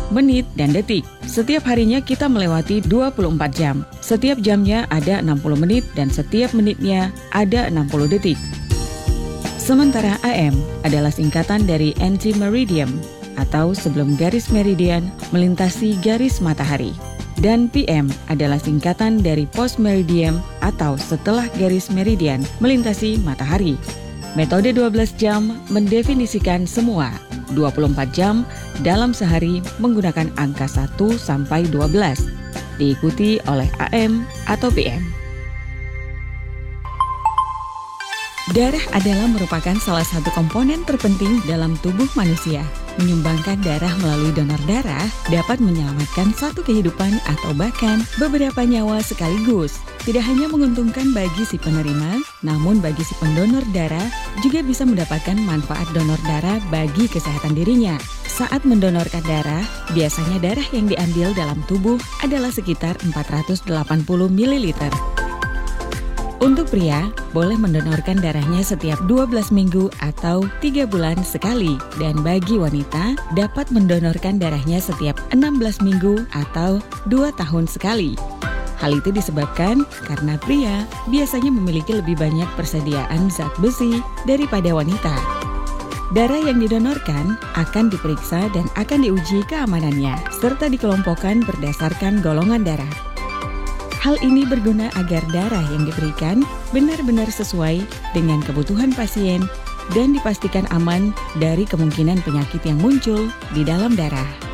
menit, dan detik. Setiap harinya kita melewati 24 jam. Setiap jamnya ada 60 menit dan setiap menitnya ada 60 detik. Sementara AM adalah singkatan dari anti-meridian atau sebelum garis meridian melintasi garis matahari. Dan PM adalah singkatan dari post-meridian atau setelah garis meridian melintasi matahari. Metode 12 jam mendefinisikan semua 24 jam dalam sehari menggunakan angka 1 sampai 12, diikuti oleh AM atau PM. Darah adalah merupakan salah satu komponen terpenting dalam tubuh manusia. Menyumbangkan darah melalui donor darah dapat menyelamatkan satu kehidupan atau bahkan beberapa nyawa sekaligus. Tidak hanya menguntungkan bagi si penerima, namun bagi si pendonor darah juga bisa mendapatkan manfaat donor darah bagi kesehatan dirinya. Saat mendonorkan darah, biasanya darah yang diambil dalam tubuh adalah sekitar 480 ml. Untuk pria, boleh mendonorkan darahnya setiap 12 minggu atau 3 bulan sekali. Dan bagi wanita, dapat mendonorkan darahnya setiap 16 minggu atau 2 tahun sekali. Hal itu disebabkan karena pria biasanya memiliki lebih banyak persediaan zat besi daripada wanita. Darah yang didonorkan akan diperiksa dan akan diuji keamanannya, serta dikelompokkan berdasarkan golongan darah. Hal ini berguna agar darah yang diberikan benar-benar sesuai dengan kebutuhan pasien dan dipastikan aman dari kemungkinan penyakit yang muncul di dalam darah.